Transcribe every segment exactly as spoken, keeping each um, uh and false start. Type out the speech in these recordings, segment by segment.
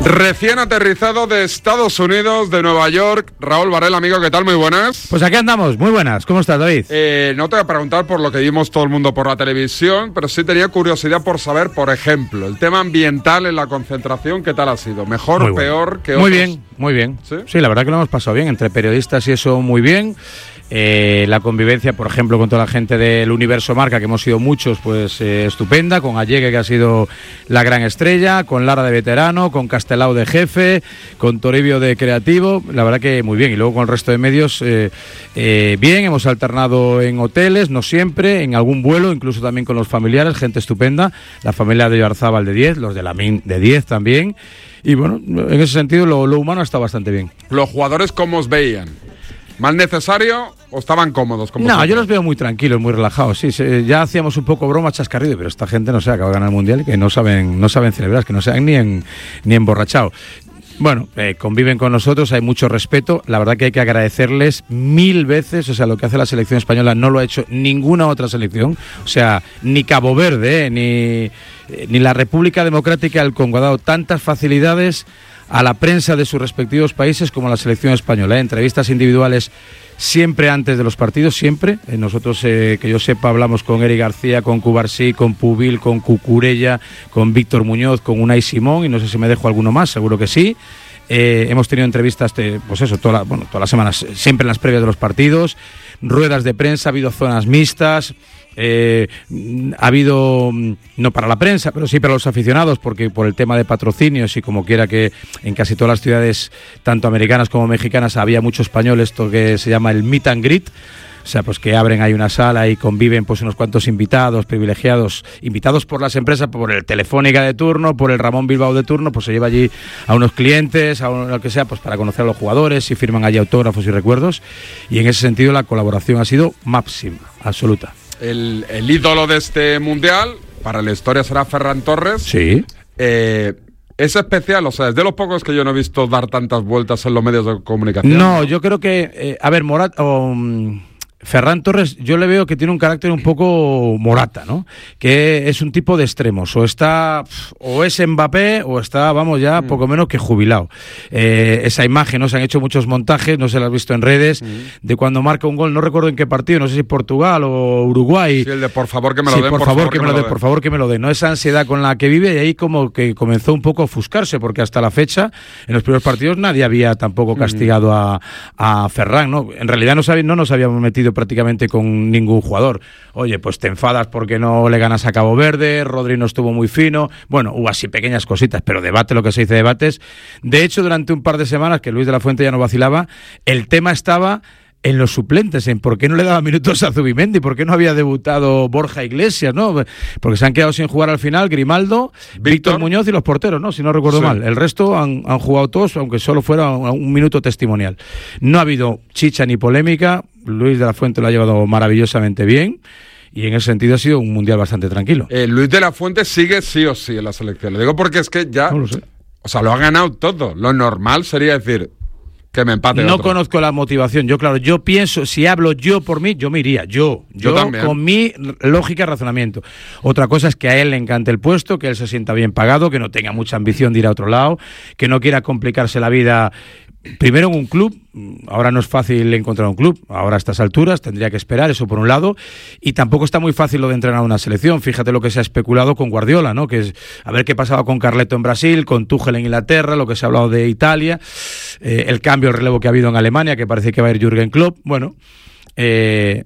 Recién aterrizado de Estados Unidos, de Nueva York, Raúl Varela, amigo, ¿qué tal? Muy buenas. Pues aquí andamos, muy buenas. ¿Cómo estás, David? Eh, no te voy a preguntar por lo que vimos todo el mundo por la televisión, pero sí tenía curiosidad por saber, por ejemplo, el tema ambiental en la concentración, ¿qué tal ha sido? ¿Mejor, muy bueno. peor que otros? Muy bien, muy bien. ¿Sí? Sí, la verdad que lo hemos pasado bien, entre periodistas y eso muy bien. Eh, la convivencia, por ejemplo, con toda la gente del Universo Marca, que hemos sido muchos, pues eh, estupenda, con Allegue, que ha sido la gran estrella, con Lara de veterano, con Castelao de jefe, con Toribio de creativo, la verdad que muy bien. Y luego con el resto de medios, eh, eh, bien, hemos alternado en hoteles, no siempre, en algún vuelo, incluso también con los familiares, gente estupenda, la familia de Ibarzábal de diez, los de la M I N de diez también, y bueno, en ese sentido lo, lo humano está bastante bien. ¿Los jugadores cómo os veían? ¿Más necesario o estaban cómodos? Con no, yo los veo muy tranquilos, muy relajados. Sí, sí, ya hacíamos un poco broma, chascarrido, pero esta gente no se acaba de ganar el Mundial y que no saben, no saben celebrar, que no se han ni, en, ni emborrachado. Bueno, eh, conviven con nosotros, hay mucho respeto. La verdad que hay que agradecerles mil veces. O sea, lo que hace la selección española no lo ha hecho ninguna otra selección. O sea, ni Cabo Verde, eh, ni, eh, ni la República Democrática del Congo ha dado tantas facilidades a la prensa de sus respectivos países como la selección española. ¿eh? Entrevistas individuales siempre antes de los partidos, siempre. Eh, nosotros, eh, que yo sepa, hablamos con Eric García, con Cubarsí, con Pubil, con Cucurella, con Víctor Muñoz, con Unai Simón, y no sé si me dejo alguno más, seguro que sí. Eh, hemos tenido entrevistas, de, pues eso, toda la, bueno, todas las semanas, siempre en las previas de los partidos, ruedas de prensa, ha habido zonas mixtas. Eh, ha habido, no para la prensa, pero sí para los aficionados, porque por el tema de patrocinios y como quiera que en casi todas las ciudades, tanto americanas como mexicanas, había mucho español, esto que se llama el meet and greet. O sea, pues que abren ahí una sala y conviven pues unos cuantos invitados, privilegiados, invitados por las empresas, por el Telefónica de turno, por el Ramón Bilbao de turno, pues se lleva allí a unos clientes, a lo que sea, pues para conocer a los jugadores y firman allí autógrafos y recuerdos. Y en ese sentido la colaboración ha sido máxima, absoluta. El, el ídolo de este mundial, para la historia, será Ferran Torres. Sí. Eh, es especial, o sea, es de los pocos que yo no he visto dar tantas vueltas en los medios de comunicación. No, yo creo que, eh, a ver, Morata... Um... Ferran Torres, yo le veo que tiene un carácter un poco Morata, ¿no? Que es un tipo de extremos, o está, o es Mbappé, o está, vamos, ya mm. poco menos que jubilado. Eh, esa imagen, ¿no? Se han hecho muchos montajes, no se la has visto en redes, mm. de cuando marca un gol, no recuerdo en qué partido, no sé si Portugal o Uruguay. Sí, el de por favor que me lo sí, den, por, por favor, favor que me lo den, por favor que me lo den, ¿no? Esa ansiedad con la que vive, y ahí como que comenzó un poco a ofuscarse, porque hasta la fecha, en los primeros partidos, nadie había tampoco castigado a, a Ferran, ¿no? En realidad no, sabi- no nos habíamos metido prácticamente con ningún jugador. Oye, pues te enfadas porque no le ganas a Cabo Verde, Rodri no estuvo muy fino, bueno, hubo así pequeñas cositas, pero debate, lo que se dice debates. De hecho, durante un par de semanas, que Luis de la Fuente ya no vacilaba, el tema estaba en los suplentes, en por qué no le daba minutos a Zubimendi, por qué no había debutado Borja Iglesias, ¿no? Porque se han quedado sin jugar al final Grimaldo, Víctor, Víctor Muñoz y los porteros, ¿no? Si no recuerdo sí. mal. El resto han, han jugado todos, aunque solo fuera un, un minuto testimonial. No ha habido chicha ni polémica, Luis de la Fuente lo ha llevado maravillosamente bien. Y en ese sentido ha sido un mundial bastante tranquilo. Eh, Luis de la Fuente sigue sí o sí en la selección. Lo digo porque es que ya... No lo sé. O sea, lo ha ganado todo. Lo normal sería decir... que me empate no otro. Conozco la motivación. Yo, claro, yo pienso, si hablo yo por mí, yo me iría. Yo, yo, yo con mi lógica y razonamiento. Otra cosa es que a él le encante el puesto, que él se sienta bien pagado, que no tenga mucha ambición de ir a otro lado, que no quiera complicarse la vida. Primero en un club, ahora no es fácil encontrar un club, ahora a estas alturas tendría que esperar, eso por un lado, y tampoco está muy fácil lo de entrenar a una selección. Fíjate lo que se ha especulado con Guardiola, ¿no? Que es a ver qué pasaba con Carleto en Brasil, con Tuchel en Inglaterra, lo que se ha hablado de Italia, eh, el cambio, el relevo que ha habido en Alemania, que parece que va a ir Jürgen Klopp. Bueno, eh...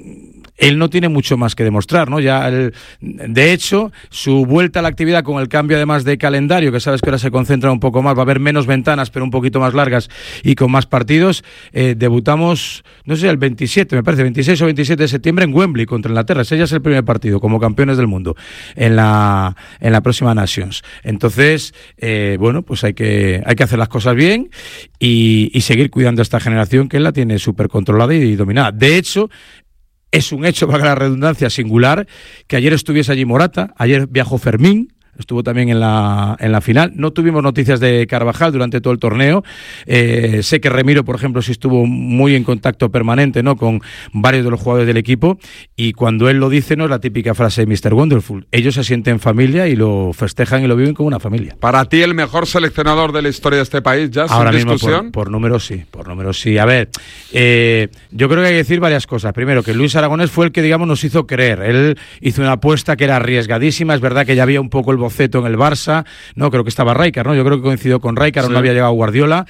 él no tiene mucho más que demostrar, ¿no? Ya el, de hecho, su vuelta a la actividad con el cambio además de calendario, que sabes que ahora se concentra un poco más, va a haber menos ventanas, pero un poquito más largas y con más partidos. Eh, debutamos, no sé, el veintisiete, me parece, veintiséis o veintisiete de septiembre en Wembley contra Inglaterra. Ese ya es el primer partido como campeones del mundo en la en la próxima Nations. Entonces, eh, bueno, pues hay que hay que hacer las cosas bien y, y seguir cuidando a esta generación que él la tiene súper controlada y dominada. De hecho, es un hecho, valga la redundancia, singular, que ayer estuviese allí Morata, ayer viajó Fermín, estuvo también en la, en la final. No tuvimos noticias de Carvajal durante todo el torneo. Eh, sé que Remiro, por ejemplo, sí estuvo muy en contacto permanente, ¿no?, con varios de los jugadores del equipo, y cuando él lo dice, no es la típica frase de mister Wonderful. Ellos se sienten familia y lo festejan y lo viven como una familia. ¿Para ti el mejor seleccionador de la historia de este país, ya ahora sin mismo discusión? Por, por números sí, por números sí. A ver, eh, yo creo que hay que decir varias cosas. Primero, que Luis Aragonés fue el que, digamos, nos hizo creer. Él hizo una apuesta que era arriesgadísima. Es verdad que ya había un poco el boceto en el Barça, no, creo que estaba Rijkaard, ¿no? Yo creo que coincidió con Rijkaard, sí. No había llegado Guardiola,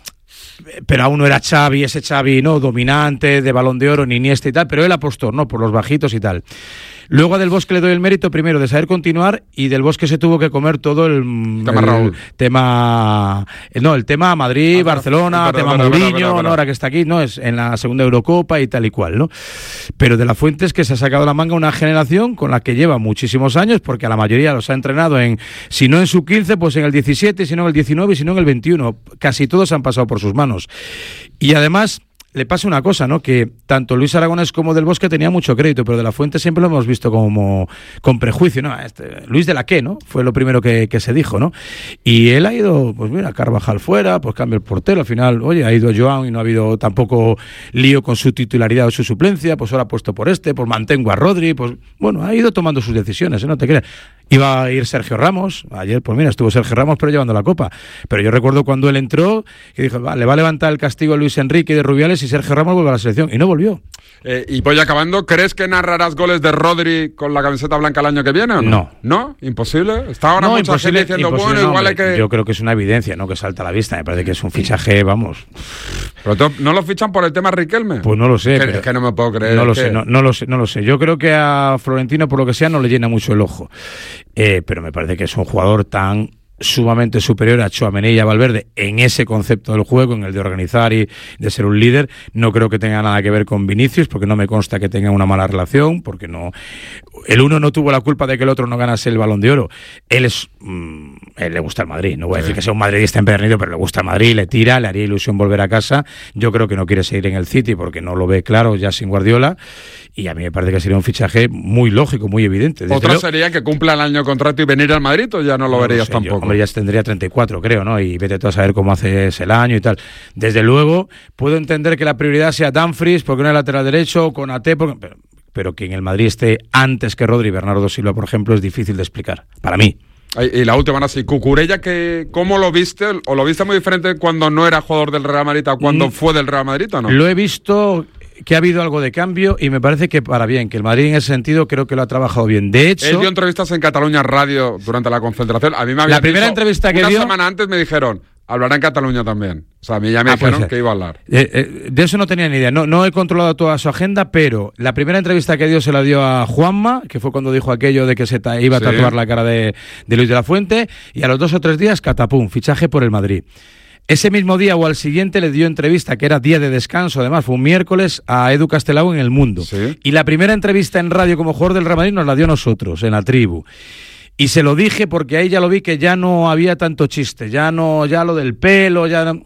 pero aún no era Xavi, ese Xavi, ¿no?, dominante, de Balón de Oro, ni Iniesta y tal, pero él apostó, ¿no?, por los bajitos y tal. Luego a Del Bosque le doy el mérito, primero, de saber continuar, y Del Bosque se tuvo que comer todo el tema, el, Raúl. tema no, el tema Madrid, ah, Barcelona, perdón, tema perdón, Mourinho, perdón, perdón. ¿no?, ahora que está aquí, no, es en la segunda Eurocopa y tal y cual, ¿no? Pero De la Fuente es que se ha sacado la manga una generación con la que lleva muchísimos años, porque a la mayoría los ha entrenado en, si no en su quince, pues en el diecisiete, si no en el diecinueve, si no en el veintiuno. Casi todos han pasado por sus manos. Y además le pasa una cosa, ¿no?, que tanto Luis Aragonés como Del Bosque tenía mucho crédito, pero De la Fuente siempre lo hemos visto como con prejuicio, ¿no? Este, Luis de la qué, ¿no? Fue lo primero que, que se dijo, ¿no? Y él ha ido, pues mira, Carvajal fuera, pues cambia el portero, al final, oye, ha ido Joan y no ha habido tampoco lío con su titularidad o su suplencia, pues ahora ha puesto por este, pues mantengo a Rodri, pues bueno, ha ido tomando sus decisiones, ¿eh? No te creas. Iba a ir Sergio Ramos, ayer, pues mira, estuvo Sergio Ramos, pero llevando la copa. Pero yo recuerdo cuando él entró, que dijo, va, le va a levantar el castigo a Luis Enrique de Rubiales y Sergio Ramos vuelve a la selección, y no volvió. Eh, y voy acabando, ¿crees que narrarás goles de Rodri con la camiseta blanca el año que viene o no? No. ¿No? ¿Imposible? Está ahora no, mucha gente diciendo, bueno, no, igual hombre, hay que... Yo creo que es una evidencia, ¿no?, que salta a la vista. Me parece que es un fichaje, vamos... ¿Pero no lo fichan por el tema Riquelme? Pues no lo sé. Que, pero es que no me puedo creer. No lo que... sé, no, no lo sé, no lo sé. Yo creo que a Florentino, por lo que sea, no le llena mucho el ojo. Eh, pero me parece que es un jugador tan sumamente superior a Tchouaméni y a Valverde en ese concepto del juego, en el de organizar y de ser un líder. No creo que tenga nada que ver con Vinicius, porque no me consta que tenga una mala relación, porque no, el uno no tuvo la culpa de que el otro no ganase el Balón de Oro. Él es, mmm, él le gusta el Madrid, no voy a decir que sea un madridista empedernido, pero le gusta el Madrid, le tira, le haría ilusión volver a casa. Yo creo que no quiere seguir en el City porque no lo ve claro ya sin Guardiola, y a mí me parece que sería un fichaje muy lógico, muy evidente. Desde Otro luego, sería que cumpla el año de contrato y venir al Madrid, o ya no lo no verías lo sé, tampoco. Yo, hombre, ya tendría treinta y cuatro, creo, ¿no? Y vete tú a saber cómo haces el año y tal. Desde luego, puedo entender que la prioridad sea Dumfries, porque no es lateral derecho, con A T, porque... pero, pero que en el Madrid esté antes que Rodri, Bernardo Silva, por ejemplo, es difícil de explicar, para mí. Y la última, así, Cucurella, que ¿cómo lo viste? ¿O lo viste muy diferente cuando no era jugador del Real Madrid a cuando mm, fue del Real Madrid o no? Lo he visto... que ha habido algo de cambio y me parece que para bien, que el Madrid en ese sentido creo que lo ha trabajado bien. De hecho... Él dio entrevistas en Cataluña Radio durante la concentración. A mí me habían La primera dicho, entrevista que una dio... Una semana antes me dijeron, hablará en Cataluña también. O sea, a mí ya me ah, dijeron que iba a hablar. Eh, eh, de eso no tenía ni idea. No, no he controlado toda su agenda, pero la primera entrevista que dio se la dio a Juanma, que fue cuando dijo aquello de que se ta- iba a sí. tatuar la cara de, de Luis de la Fuente, y a los dos o tres días, catapum, fichaje por el Madrid. Ese mismo día o al siguiente le dio entrevista, que era día de descanso, además fue un miércoles, a Edu Castelao en El Mundo. ¿Sí? Y la primera entrevista en radio como jugador del Real Madrid nos la dio a nosotros, en La Tribu. Y se lo dije porque ahí ya lo vi que ya no había tanto chiste, ya no, ya lo del pelo, ya no...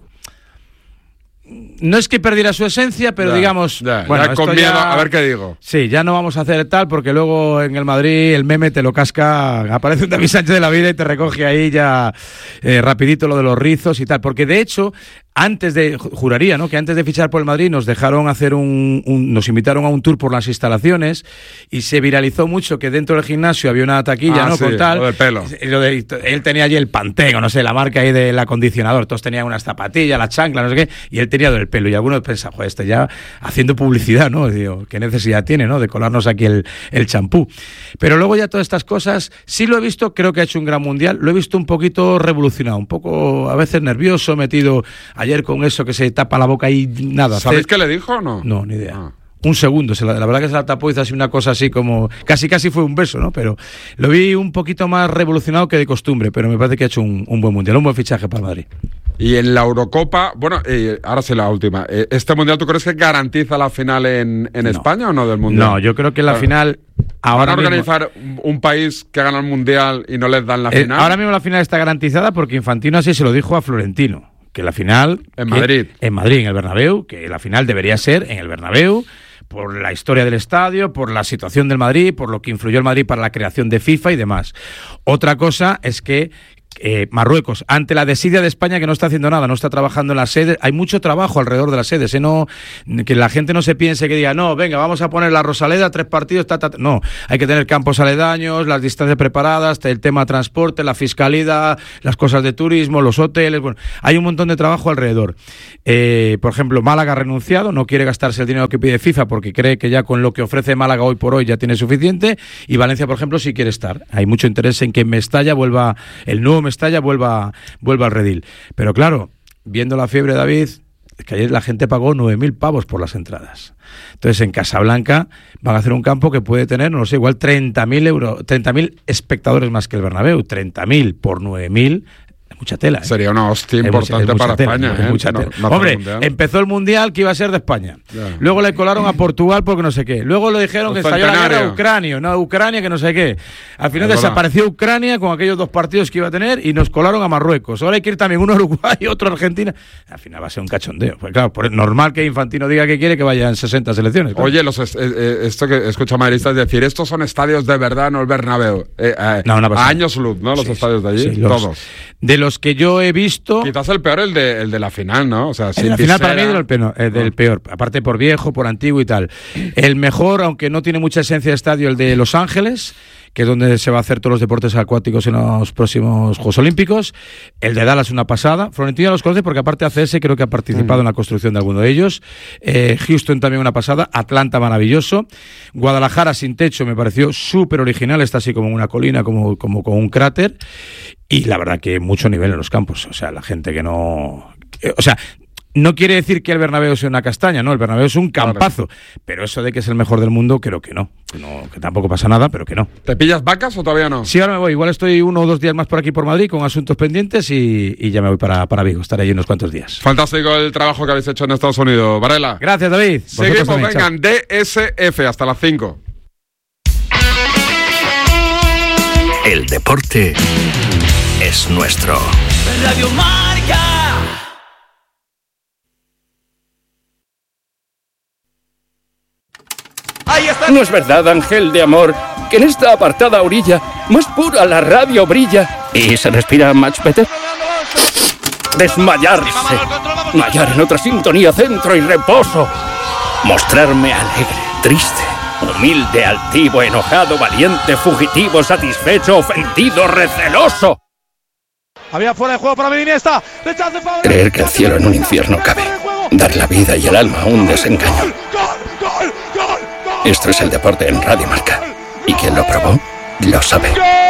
No es que perdiera su esencia, pero ya, digamos... Ya, bueno, ya con miedo, ya, a ver qué digo. Sí, ya no vamos a hacer tal, porque luego en el Madrid el meme te lo casca, aparece un David Sánchez de la vida y te recoge ahí ya eh, rapidito lo de los rizos y tal. Porque de hecho, antes de, juraría, ¿no?, que antes de fichar por el Madrid nos dejaron hacer un, un nos invitaron a un tour por las instalaciones y se viralizó mucho que dentro del gimnasio había una taquilla, ah, ¿no?, sí, con tal. Lo del pelo. Y lo de, él tenía allí el Pantene, no sé, la marca ahí del acondicionador, todos tenían unas zapatillas, la chancla, no sé qué, y él tenía lo del pelo. Y algunos pensaban, joder, este ya haciendo publicidad, ¿no? Digo, ¿qué necesidad tiene, ¿no?, de colarnos aquí el, el champú? Pero luego ya todas estas cosas, sí lo he visto, creo que ha hecho un gran mundial, lo he visto un poquito revolucionado, un poco a veces nervioso, metido ayer con eso que se tapa la boca y nada. ¿Sabéis qué le dijo o no? No, ni idea. Ah. Un segundo, se la, la verdad que se la tapó y hizo así una cosa así como, casi casi fue un beso, ¿no? Pero lo vi un poquito más revolucionado que de costumbre, pero me parece que ha hecho un, un buen mundial, un buen fichaje para el Madrid. Y en la Eurocopa, bueno, eh, ahora sí la última, eh, ¿este mundial tú crees que garantiza la final en, en no. España o no del mundial? No, yo creo que la claro. final... Ahora ¿Van a organizar mismo, un país que gana el mundial y no les dan la eh, final? Ahora mismo la final está garantizada porque Infantino así se lo dijo a Florentino, que la final... En Madrid. En Madrid, en el Bernabéu, que la final debería ser en el Bernabéu, por la historia del estadio, por la situación del Madrid, por lo que influyó el Madrid para la creación de FIFA y demás. Otra cosa es que Eh, Marruecos, ante la desidia de España, que no está haciendo nada, no está trabajando en las sedes, hay mucho trabajo alrededor de las sedes, ¿eh? No, que la gente no se piense que diga, no, venga, vamos a poner la Rosaleda, tres partidos, ta, ta, ta. No, hay que tener campos aledaños, las distancias preparadas, el tema transporte, la fiscalidad, las cosas de turismo, los hoteles, bueno, hay un montón de trabajo alrededor. Eh, por ejemplo, Málaga ha renunciado, no quiere gastarse el dinero que pide FIFA porque cree que ya con lo que ofrece Málaga hoy por hoy ya tiene suficiente, y Valencia, por ejemplo, sí quiere estar. Hay mucho interés en que Mestalla vuelva, el nuevo Mestalla vuelva, vuelva al redil. Pero claro, viendo la fiebre, David, es que ayer la gente pagó nueve mil pavos por las entradas. Entonces en Casablanca van a hacer un campo que puede tener, no sé, igual treinta mil euros, treinta mil espectadores más que el Bernabéu. treinta mil por nueve mil. Mucha tela, ¿eh? Sería una hostia es importante mucha, para tela, España. ¿eh? Mucha tela. No, no Hombre, el empezó el Mundial que iba a ser de España. Yeah. Luego le colaron a Portugal porque no sé qué. Luego le dijeron el que estalló la guerra a Ucrania. No, Ucrania que no sé qué. Al final es desapareció verdad. Ucrania con aquellos dos partidos que iba a tener y nos colaron a Marruecos. Ahora hay que ir también uno a Uruguay y otro a Argentina. Al final va a ser un cachondeo. Pues claro, por, normal que Infantino diga que quiere que vayan sesenta selecciones. Claro. Oye, los eh, eh, esto que escucha madridistas es decir, estos son estadios de verdad, no el Bernabéu. Eh, eh, no, no a años luz, ¿no? Los sí, estadios de allí. Sí, los, todos. De los que yo he visto. Quizás el peor el de, el de la final, ¿no? O sea, el de la final para mí es el peor, el del peor, aparte por viejo, por antiguo y tal. El mejor, aunque no tiene mucha esencia de estadio, el de Los Ángeles, que es donde se va a hacer todos los deportes acuáticos en los próximos Juegos Olímpicos. El de Dallas, una pasada. Florentino los conoce porque aparte A C S creo que ha participado mm. en la construcción de alguno de ellos. Eh, Houston también una pasada. Atlanta maravilloso. Guadalajara sin techo me pareció súper original. Está así como en una colina, como, como con un cráter. Y la verdad que mucho nivel en los campos. O sea, la gente que no... O sea... No quiere decir que el Bernabéu sea una castaña, no, el Bernabéu es un campazo, claro. Pero eso de que es el mejor del mundo, creo que no, que no, que tampoco pasa nada, pero que no. ¿Te pillas vacas o todavía no? Sí, ahora me voy, igual estoy uno o dos días más por aquí por Madrid con asuntos pendientes y, y ya me voy para, para Vigo, estaré allí unos cuantos días. Fantástico el trabajo que habéis hecho en Estados Unidos, Varela. Gracias, David. Seguimos, también, vengan, chao. D S F, hasta las cinco. El deporte es nuestro. Radio Marca. ¿No es verdad, ángel de amor, que en esta apartada orilla más pura la radio brilla y se respira much better? Desmayarse, mallar en otra sintonía, centro y reposo, mostrarme alegre, triste, humilde, altivo, enojado, valiente, fugitivo, satisfecho, ofendido, receloso. Había fuera de juego para Iniesta. Creer que el cielo en un infierno cabe, dar la vida y el alma a un desengaño. Esto es el deporte en Radio Marca. Y quien lo probó, lo sabe.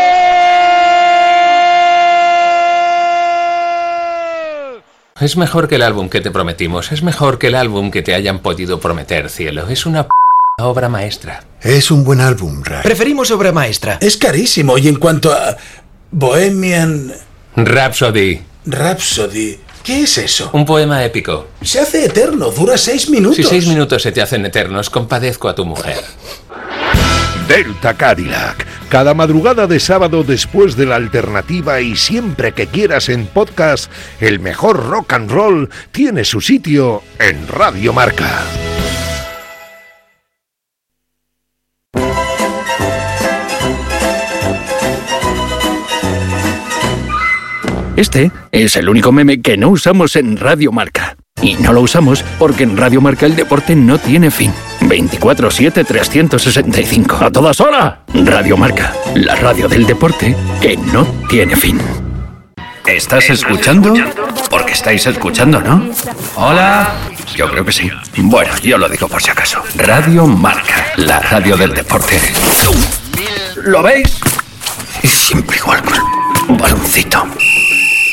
Es mejor que el álbum que te prometimos. Es mejor que el álbum que te hayan podido prometer, cielo. Es una p*** obra maestra. Es un buen álbum, Ray. Preferimos obra maestra. Es carísimo. Y en cuanto a Bohemian Rhapsody. Rhapsody. ¿Qué es eso? Un poema épico. Se hace eterno, dura seis minutos. Si seis minutos se te hacen eternos, compadezco a tu mujer. Delta Cadillac. Cada madrugada de sábado después de la alternativa y siempre que quieras en podcast, el mejor rock and roll tiene su sitio en Radio Marca. Este es el único meme que no usamos en Radio Marca. Y no lo usamos porque en Radio Marca el deporte no tiene fin. veinticuatro siete trescientos sesenta y cinco. ¡A todas horas! Radio Marca, la radio del deporte que no tiene fin. ¿Estás escuchando? Porque estáis escuchando, ¿no? Hola. Yo creo que sí. Bueno, yo lo digo por si acaso. Radio Marca, la radio del deporte. ¿Lo veis? Y siempre igual con el baloncito.